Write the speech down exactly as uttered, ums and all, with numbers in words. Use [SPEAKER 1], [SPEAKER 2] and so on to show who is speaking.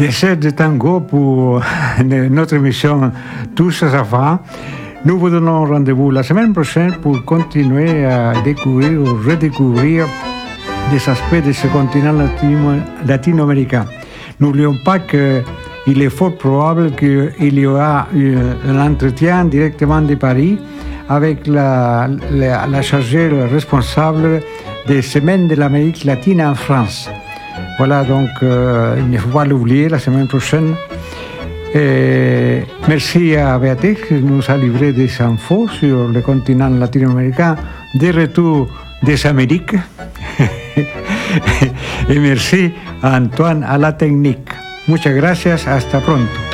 [SPEAKER 1] des sets de tango pour notre émission Tous à sa fin. Nous vous donnons rendez-vous la semaine prochaine pour continuer à découvrir ou redécouvrir des aspects de ce continent latino- latino-américain. N'oublions pas qu'il est fort probable qu'il y aura un entretien directement de Paris avec la, la, la chargée responsable des Semaines de l'Amérique latine en France. Voilà, donc euh, il ne faut pas l'oublier la semaine prochaine. Et merci à Béatrice qui nous a livré des infos sur le continent latino-américain, des retours des Amériques. Et merci a Antoine à la technique. Muchas gracias, hasta pronto.